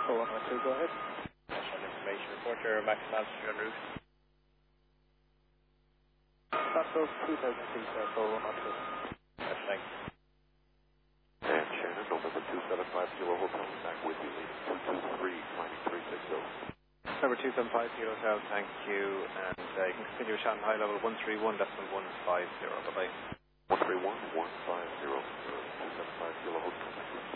Echo 112, go ahead. National information report, your max altitude en route. Stop 2000 feet, Echo 112. Thanks. And Shannon, November 275 Kilo Hotel, back with you, leading 223, climbing 360. Number 275 Kilo Hotel, thank you. And you can continue with Shannon high level 131.150. Bye bye. 131, 150, 275 Kilo Hotel.